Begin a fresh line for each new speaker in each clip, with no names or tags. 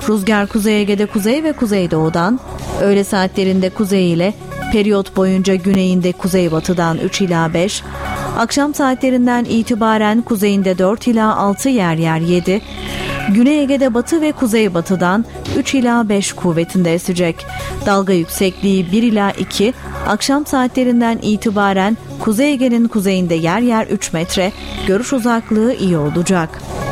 Rüzgar Kuzey Ege'de kuzey ve kuzeydoğudan, öğle saatlerinde kuzey ile periyot boyunca güneyinde kuzeybatıdan 3 ila 5, akşam saatlerinden itibaren kuzeyinde 4 ila 6 yer yer 7, Güney Ege'de batı ve kuzeybatıdan 3 ila 5 kuvvetinde esecek. Dalga yüksekliği 1 ila 2, akşam saatlerinden itibaren Kuzey Ege'nin kuzeyinde yer yer 3 metre, görüş uzaklığı iyi olacak.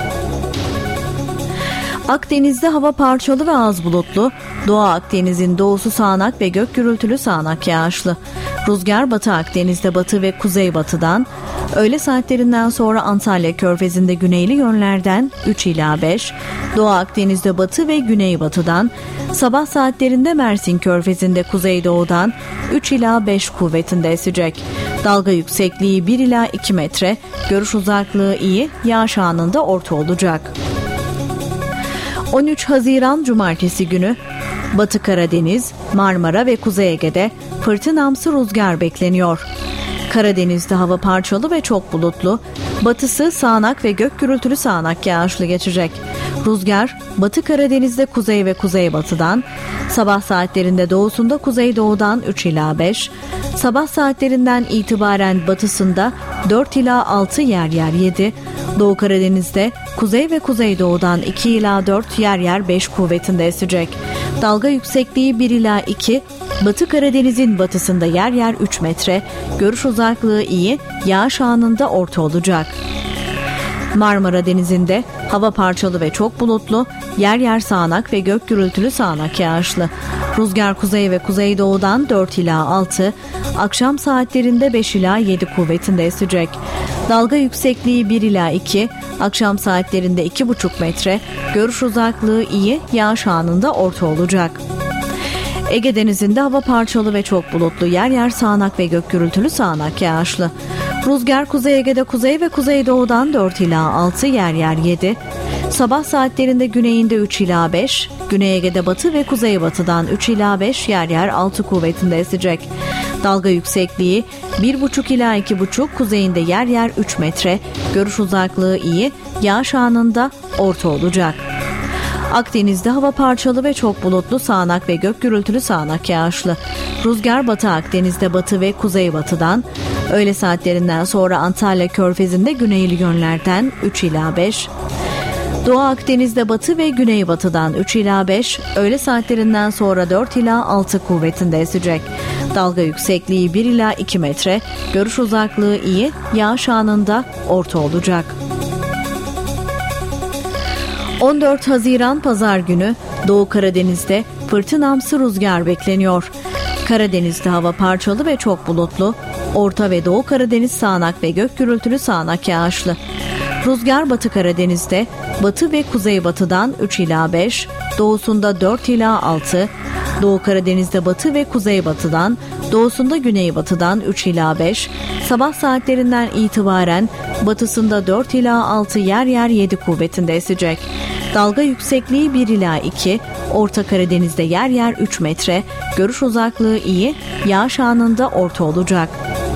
Akdeniz'de hava parçalı ve az bulutlu, Doğu Akdeniz'in doğusu sağanak ve gök gürültülü sağanak yağışlı. Rüzgar Batı Akdeniz'de batı ve kuzeybatıdan, öğle saatlerinden sonra Antalya Körfezi'nde güneyli yönlerden 3 ila 5, Doğu Akdeniz'de batı ve güneybatıdan, sabah saatlerinde Mersin Körfezi'nde kuzeydoğudan 3 ila 5 kuvvetinde esecek. Dalga yüksekliği 1 ila 2 metre, görüş uzaklığı iyi, yağış anında orta olacak. 13 Haziran Cumartesi günü Batı Karadeniz, Marmara ve Kuzey Ege'de fırtınamsı rüzgar bekleniyor. Karadeniz'de hava parçalı ve çok bulutlu, batısı sağanak ve gök gürültülü sağanak yağışlı geçecek. Rüzgar Batı Karadeniz'de kuzey ve kuzeybatıdan, sabah saatlerinde doğusunda kuzeydoğudan 3 ila 5, sabah saatlerinden itibaren batısında 4 ila 6 yer yer 7, Doğu Karadeniz'de kuzey ve kuzeydoğudan 2 ila 4 yer yer 5 kuvvetinde esecek. Dalga yüksekliği 1 ila 2, Batı Karadeniz'in batısında yer yer 3 metre, görüş uzaklığı iyi, yağış anında orta olacak. Marmara Denizi'nde hava parçalı ve çok bulutlu, yer yer sağanak ve gök gürültülü sağanak yağışlı. Rüzgar kuzey ve kuzeydoğudan 4 ila 6, akşam saatlerinde 5 ila 7 kuvvetinde esecek. Dalga yüksekliği 1 ila 2, akşam saatlerinde 2,5 metre, görüş uzaklığı iyi, yağış anında orta olacak. Ege Denizi'nde hava parçalı ve çok bulutlu, yer yer sağanak ve gök gürültülü sağanak yağışlı. Rüzgar Kuzey Ege'de kuzey ve kuzeydoğudan 4 ila 6 yer yer 7, sabah saatlerinde güneyinde 3 ila 5, Güney Ege'de batı ve kuzeybatıdan 3 ila 5 yer yer 6 kuvvetinde esecek. Dalga yüksekliği 1,5 ila 2,5, kuzeyinde yer yer 3 metre, görüş uzaklığı iyi, yağış anında orta olacak. Akdeniz'de hava parçalı ve çok bulutlu, sağanak ve gök gürültülü sağanak yağışlı. Rüzgar Batı Akdeniz'de batı ve kuzeybatıdan, öğle saatlerinden sonra Antalya Körfezi'nde güneyli yönlerden 3 ila 5, Doğu Akdeniz'de batı ve güneybatıdan 3 ila 5, öğle saatlerinden sonra 4 ila 6 kuvvetinde esecek. Dalga yüksekliği 1 ila 2 metre, görüş uzaklığı iyi, yağış anında orta olacak. 14 Haziran Pazar günü Doğu Karadeniz'de fırtınamsı rüzgar bekleniyor. Karadeniz'de hava parçalı ve çok bulutlu, Orta ve Doğu Karadeniz sağanak ve gök gürültülü sağanak yağışlı. Rüzgar Batı Karadeniz'de batı ve kuzeybatıdan 3 ila 5, doğusunda 4 ila 6, Doğu Karadeniz'de batı ve kuzeybatıdan, doğusunda güneybatıdan 3 ila 5, sabah saatlerinden itibaren batısında 4 ila 6 yer yer 7 kuvvetinde esecek. Dalga yüksekliği 1 ila 2, Orta Karadeniz'de yer yer 3 metre, görüş uzaklığı iyi, yağış anında orta olacak.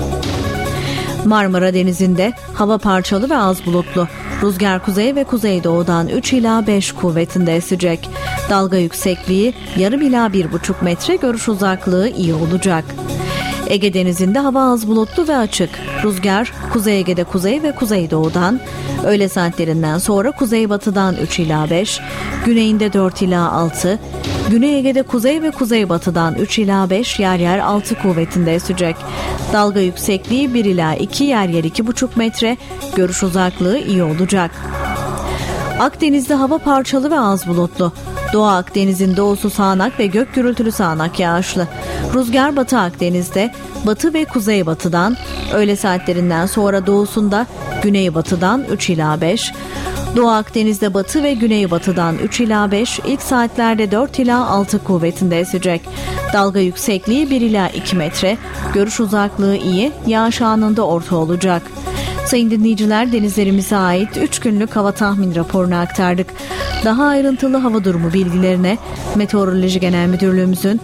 Marmara Denizi'nde hava parçalı ve az bulutlu. Rüzgar kuzey ve kuzeydoğudan 3 ila 5 kuvvetinde esecek. Dalga yüksekliği yarım ila 1,5 metre, görüş uzaklığı iyi olacak. Ege Denizi'nde hava az bulutlu ve açık. Rüzgar Kuzey Ege'de kuzey ve kuzeydoğudan, öğle saatlerinden sonra kuzeybatıdan 3 ila 5, güneyinde 4 ila 6, Güney Ege'de kuzey ve kuzeybatıdan 3 ila 5 yer yer 6 kuvvetinde esecek. Dalga yüksekliği 1 ila 2 yer yer 2,5 metre, görüş uzaklığı iyi olacak. Akdeniz'de hava parçalı ve az bulutlu. Doğu Akdeniz'in doğusu sağanak ve gök gürültülü sağanak yağışlı. Rüzgar Batı Akdeniz'de batı ve kuzeybatıdan, öğle saatlerinden sonra doğusunda güneybatıdan 3 ila 5, Doğu Akdeniz'de batı ve güneybatıdan 3 ila 5, ilk saatlerde 4 ila 6 kuvvetinde esecek. Dalga yüksekliği 1 ila 2 metre, görüş uzaklığı iyi, yağış anında orta olacak. Sayın dinleyiciler, denizlerimize ait 3 günlük hava tahmin raporunu aktardık. Daha ayrıntılı hava durumu bilgilerine Meteoroloji Genel Müdürlüğümüzün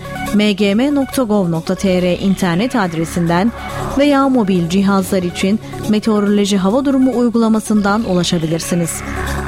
mgm.gov.tr internet adresinden veya mobil cihazlar için Meteoroloji Hava Durumu uygulamasından ulaşabilirsiniz.